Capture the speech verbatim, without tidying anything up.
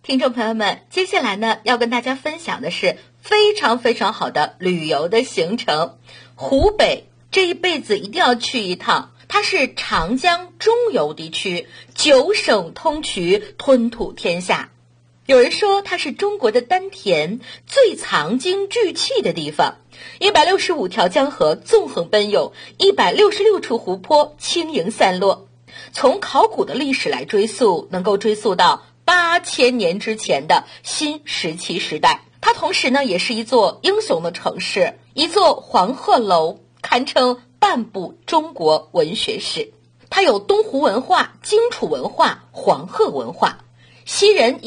听众朋友们，接下来呢要跟大家分享的是非常非常好的旅游的行程。湖北这一辈子一定要去一趟，它是长江中游地区，九省通衢，吞吐天下。有人说它是中国的丹田，最藏精聚气的地方。一百六十五条江河纵横奔涌，一百六十六处湖泊轻盈散落。从考古的历史来追溯，能够追溯到八千年之前的新石器时代。它同时呢，也是一座英雄的城市，一座黄鹤楼，堪称半部中国文学史。它有东湖文化、荆楚文化、黄鹤文化。西人